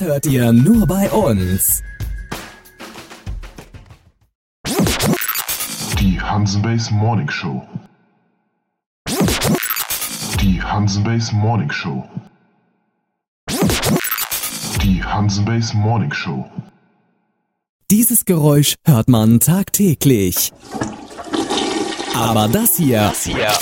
hört ihr nur bei uns. Die Hansenbase Morning Show. Die Hansenbase Morning Show. Die Hansenbase Morning Show. Dieses Geräusch hört man tagtäglich. Aber das hier